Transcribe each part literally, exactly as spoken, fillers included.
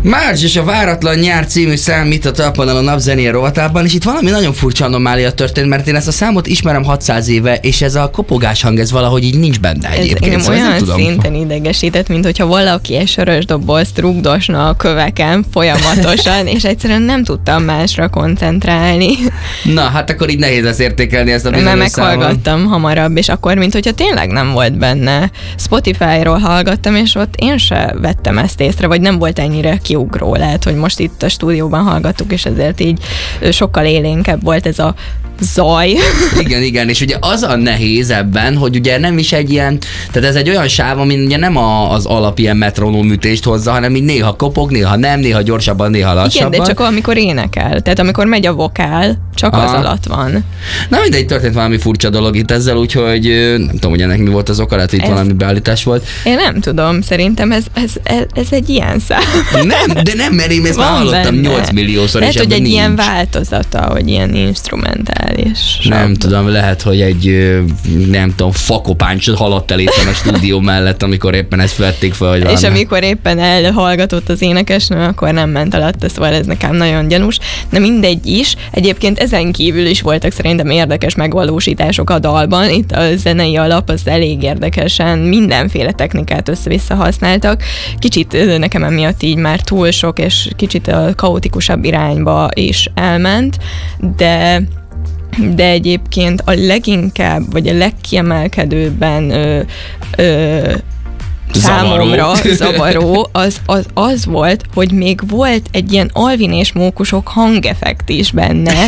Márcs és a Váratlan Nyár című szám itt a Talponnal a Napzenéje rovatában, és itt valami nagyon furcsa anomália történt, mert én ezt a számot ismerem hatszáz éve, és ez a kopogás hang, ez valahogy így nincs benne egyébként. Ez szóval olyan nem tudom. szinten idegesített, mint hogyha valaki egy sörös dobozt rugdosna a köveken folyamatosan, és egyszerűen nem tudtam másra koncentrálni. Na, hát akkor így nehéz lesz értékelni ezt a bizonyos Mert meghallgattam számon. hamarabb, és akkor, mint hogyha tényleg nem volt benne. Spotify-ról hallgattam, és ott én se vettem ezt észre, vagy nem volt ennyire kiugró. Lehet, hogy most itt a stúdióban hallgattuk, és ezért így sokkal élénkebb volt ez a zaj. Igen, igen, és ugye az a nehéz ebben, hogy ugye nem is egy ilyen, tehát ez egy olyan sáv, ami ugye nem a, az alap ilyen metronóm ütést hozza, hanem így néha kopog, néha nem, néha gyorsabban, néha lassabban. Igen, de csak amikor énekel, tehát amikor megy a vokál, csak Aha. az alatt van. Na mindegy, történt valami furcsa dolog itt ezzel, úgyhogy nem tudom, hogy ennek mi volt az oka, lehet, hogy itt ez... valami beállítás volt. Én nem tudom, szerintem ez, ez, ez, ez egy ilyen szám. Nem, de nem, mert én ezt már hallottam nyolc milliószor, lehet, és hogy egy nincs. ilyen változata, hogy ilyen instrumentális. Nem tudom, lehet, hogy egy, nem tudom, fakopáncsot haladt el éppen a stúdió mellett, amikor éppen ezt vették fel, hogy És van. Amikor éppen elhallgatott az énekesnő, akkor nem ment alatt, szóval ez nekem nagyon gyanús. De mindegy is. Egyébként ezen kívül is voltak szerintem érdekes megvalósítások a dalban. Itt a zenei alap az elég érdekesen mindenféle technikát össze-vissza használtak. Kicsit nekem emiatt így már túl sok, és kicsit a kaotikusabb irányba is elment, de de egyébként a leginkább, vagy a legkiemelkedőbben ö, ö, számomra zavaró az, az az volt, hogy még volt egy ilyen Alvin és Mókusok hangeffekt is benne.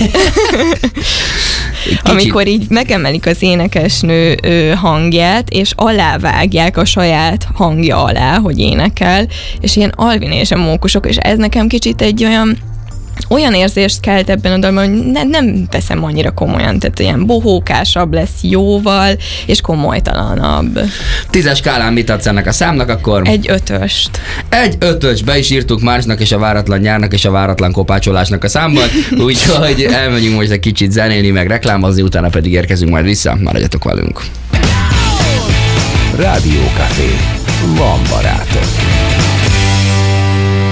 Amikor így megemelik az énekesnő ö, hangját, és alávágják a saját hangja alá, hogy énekel, és ilyen Alvin és a Mókusok, és ez nekem kicsit egy olyan olyan érzést kelt ebben a dalban, hogy ne, nem veszem annyira komolyan, tehát ilyen bohókásabb lesz jóval, és komolytalanabb. Tízes skálán mit adsz ennek a számnak akkor? Egy ötöst. Egy ötös, be is írtuk Márcsnak és a Váratlan Nyárnak és a Váratlan Kopácsolásnak a számban, úgyhogy elmegyünk most egy kicsit zenélni, meg reklámozni, utána pedig érkezünk majd vissza, maradjatok velünk. Rádió Café. Van barátok.